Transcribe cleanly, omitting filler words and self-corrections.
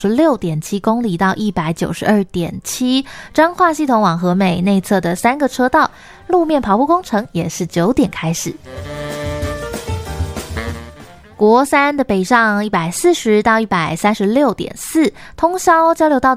6.7公里到192.7，彰化系统往和美内侧的3个车道路面跑步工程也是9点开始。国3的北上140到136.4，通霄交流道